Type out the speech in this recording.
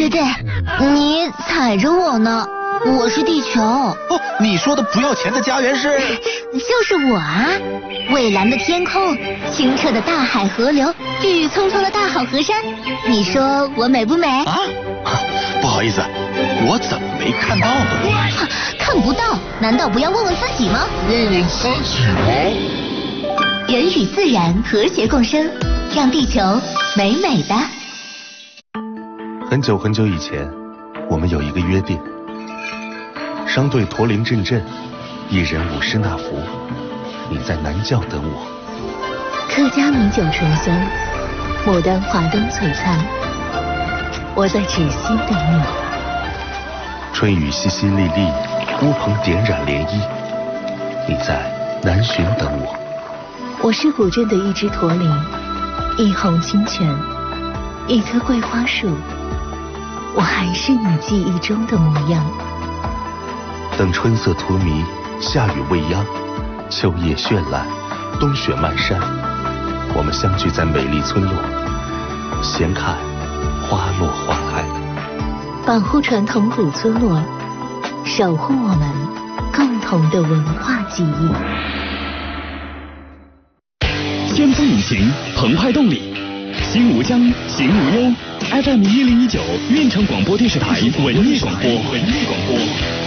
对，你踩着我呢，我是地球。 哦，你说的不要钱的家园是？ 就是我啊！蔚蓝的天空，清澈的大海河流，郁郁葱葱的大好河山，你说我美不美？ 啊，不好意思，我怎么没看到呢？ 看不到，难道不要问问自己吗？ 问问自己吗？ 人与自然和谐共生，让地球美美的。 很久很久以前，我们有一个约定：商队驼铃阵阵，一人舞狮那福。你在南教等我。 客家米酒醇香，牡丹华灯璀璨。我在指心等你。 春雨淅淅沥沥，乌篷点染涟漪。你在南浔等我。 我是古镇的一只驼铃，一泓清泉，一棵桂花树。我还是你记忆中的模样。 等春色荼蘼，夏雨未央，秋叶绚烂，冬雪漫山，我们相聚在美丽村落，闲看花落花开。 保护传统古村落，守护我们共同的文化记忆。 先锋引擎，澎湃动力，心无疆，行无忧。FM1019，运城广播电视台文艺广播。